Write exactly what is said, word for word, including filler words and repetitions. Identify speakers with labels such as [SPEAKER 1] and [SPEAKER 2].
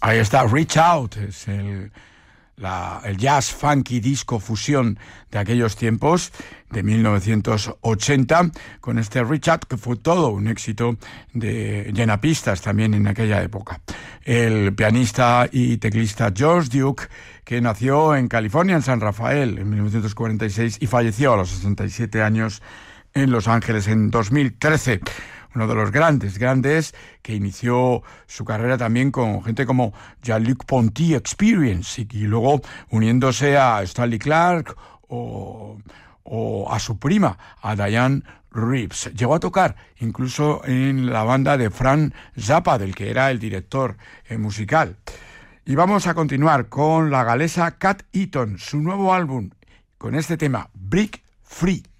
[SPEAKER 1] Ahí está, Reach Out, es el, la, el jazz funky disco fusión de aquellos tiempos, de mil novecientos ochenta, con este Reach Out, que fue todo un éxito de llenapistas también en aquella época. El pianista y teclista George Duke, que nació en California, en San Rafael, en mil novecientos cuarenta y seis, y falleció a los sesenta y siete años en Los Ángeles en dos mil trece. Uno de los grandes, grandes, que inició su carrera también con gente como Jean-Luc Ponty Experience, y, y luego uniéndose a Stanley Clarke o, o a su prima, a Diane Reeves. Llegó a tocar incluso en la banda de Frank Zappa, del que era el director eh, musical. Y vamos a continuar con la galesa Cat Eaton, su nuevo álbum, con este tema, Break Free.